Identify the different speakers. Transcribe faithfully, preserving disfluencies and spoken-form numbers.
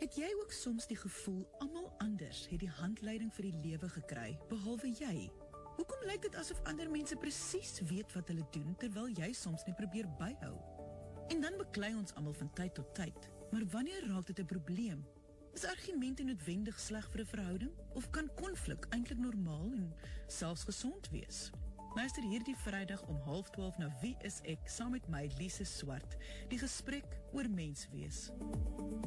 Speaker 1: Het jy ook soms die gevoel, almal anders het die handleiding vir die lewe gekry, behalwe jy? Hoekom lyk dit asof ander mense presies weet wat hulle doen, terwyl jy soms net probeer byhou? En dan beklei ons almal van tyd tot tyd, maar wanneer raak dit 'n probleem? Is argumente noodwendig sleg vir 'n verhouding? Of kan konflik eintlik normaal en selfs gesond wees? Luister hierdie Vrydag om half twaalf na Wie is ek, saam met my, Lise Swart, die gesprek oor menswees.